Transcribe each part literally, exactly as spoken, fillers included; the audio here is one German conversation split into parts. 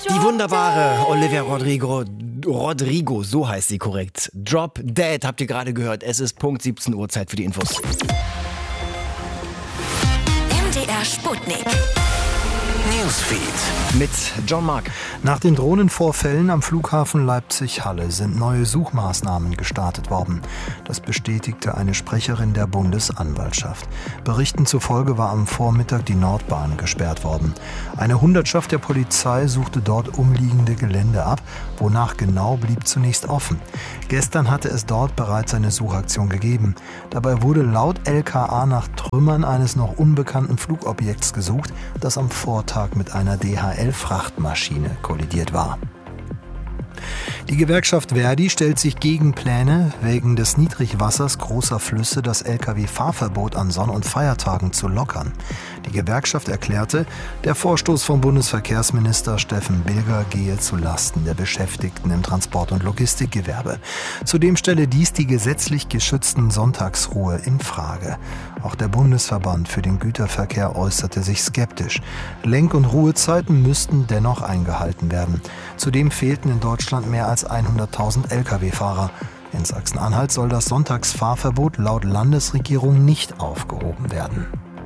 Die wunderbare Olivia Rodrigo, Rodrigo, so heißt sie korrekt. Drop Dead, habt ihr gerade gehört. Es ist Punkt siebzehn Uhr, Zeit für die Infos. M D R Sputnik. Newsfeed. Mit John Mark. Nach den Drohnenvorfällen am Flughafen Leipzig-Halle sind neue Suchmaßnahmen gestartet worden. Das bestätigte eine Sprecherin der Bundesanwaltschaft. Berichten zufolge war am Vormittag die Nordbahn gesperrt worden. Eine Hundertschaft der Polizei suchte dort umliegende Gelände ab, wonach genau blieb zunächst offen. Gestern hatte es dort bereits eine Suchaktion gegeben. Dabei wurde laut L K A nach Trümmern eines noch unbekannten Flugobjekts gesucht, das am Vortag mit einer D H L-Frachtmaschine kollidiert war. Die Gewerkschaft Verdi stellt sich gegen Pläne, wegen des Niedrigwassers großer Flüsse das L K W-Fahrverbot an Sonn- und Feiertagen zu lockern. Die Gewerkschaft erklärte, der Vorstoß vom Bundesverkehrsminister Steffen Bilger gehe zu Lasten der Beschäftigten im Transport- und Logistikgewerbe. Zudem stelle dies die gesetzlich geschützten Sonntagsruhe in Frage. Auch der Bundesverband für den Güterverkehr äußerte sich skeptisch. Lenk- und Ruhezeiten müssten dennoch eingehalten werden. Zudem fehlten in Deutschland mehr als hunderttausend L K W-Fahrer. In Sachsen-Anhalt soll das Sonntagsfahrverbot laut Landesregierung nicht aufgehoben werden.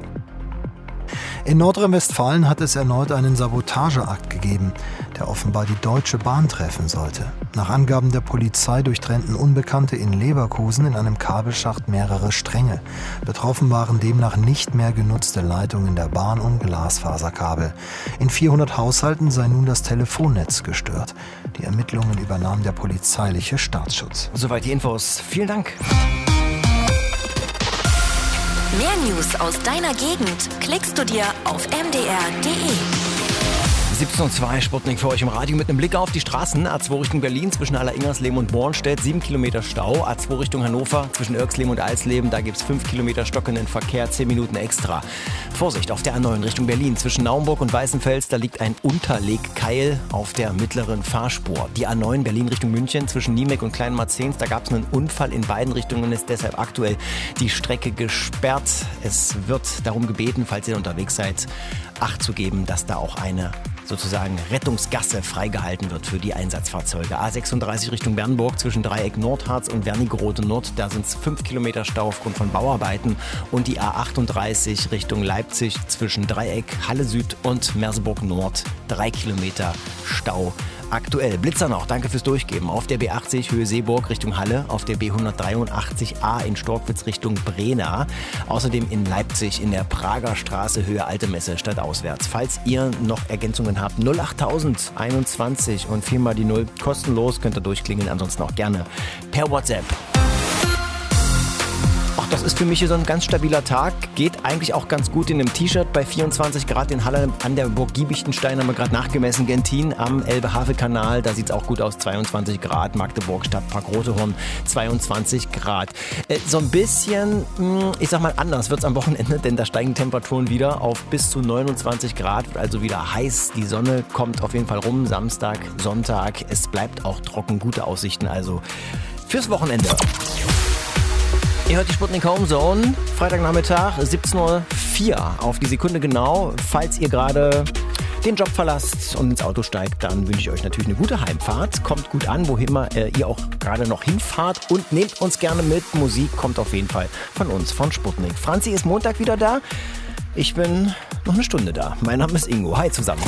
In Nordrhein-Westfalen hat es erneut einen Sabotageakt gegeben, der offenbar die Deutsche Bahn treffen sollte. Nach Angaben der Polizei durchtrennten Unbekannte in Leverkusen in einem Kabelschacht mehrere Stränge. Betroffen waren demnach nicht mehr genutzte Leitungen der Bahn und Glasfaserkabel. In vierhundert Haushalten sei nun das Telefonnetz gestört. Die Ermittlungen übernahm der polizeiliche Staatsschutz. Soweit die Infos. Vielen Dank. Mehr News aus deiner Gegend klickst du dir auf m d r punkt d e. siebzehn Uhr zwei, Sputnik für euch im Radio mit einem Blick auf die Straßen. A zwei Richtung Berlin zwischen Allersingersleben und Bornstedt, sieben Kilometer Stau. A zwei Richtung Hannover zwischen Irxleben und Alsleben, da gibt es fünf Kilometer stockenden Verkehr, zehn Minuten extra. Vorsicht auf der A neun Richtung Berlin zwischen Naumburg und Weißenfels, da liegt ein Unterlegkeil auf der mittleren Fahrspur. Die A neun Berlin Richtung München zwischen Niemek und Kleinmarzens, da gab es einen Unfall in beiden Richtungen, ist deshalb aktuell die Strecke gesperrt. Es wird darum gebeten, falls ihr unterwegs seid, Acht zu geben, dass da auch eine sozusagen Rettungsgasse freigehalten wird für die Einsatzfahrzeuge. A sechsunddreißig Richtung Bernburg zwischen Dreieck Nordharz und Wernigerode Nord, da sind es fünf Kilometer Stau aufgrund von Bauarbeiten. Und die A achtunddreißig Richtung Leipzig zwischen Dreieck Halle Süd und Merseburg Nord, drei Kilometer Stau. Aktuell. Blitzer noch, danke fürs Durchgeben. Auf der B achtzig Höhe Seeburg Richtung Halle, auf der B hundertdreiundachtzig A in Storkwitz Richtung Brena. Außerdem in Leipzig in der Prager Straße Höhe Alte Messe stadtauswärts. Falls ihr noch Ergänzungen habt, null achttausend einundzwanzig und viermal die Null kostenlos, könnt ihr durchklingeln, ansonsten auch gerne per WhatsApp. Ach, das ist für mich hier so ein ganz stabiler Tag. Geht eigentlich auch ganz gut in einem T-Shirt bei vierundzwanzig Grad in Halle. An der Burg Giebichenstein haben wir gerade nachgemessen. Gentin am Elbe-Havel-Kanal, da sieht es auch gut aus. zweiundzwanzig Grad. Magdeburg, Stadtpark Rotehorn, zweiundzwanzig Grad. Äh, so ein bisschen, mh, ich sag mal anders wird es am Wochenende, denn da steigen Temperaturen wieder auf bis zu neunundzwanzig Grad. Wird also wieder heiß. Die Sonne kommt auf jeden Fall rum. Samstag, Sonntag. Es bleibt auch trocken. Gute Aussichten also fürs Wochenende. Ihr hört die Sputnik Home Zone, Freitagnachmittag, siebzehn Uhr vier auf die Sekunde genau. Falls ihr gerade den Job verlasst und ins Auto steigt, dann wünsche ich euch natürlich eine gute Heimfahrt. Kommt gut an, wohin immer äh, ihr auch gerade noch hinfahrt und nehmt uns gerne mit. Musik kommt auf jeden Fall von uns, von Sputnik. Franzi ist Montag wieder da. Ich bin noch eine Stunde da. Mein Name ist Ingo. Hi zusammen.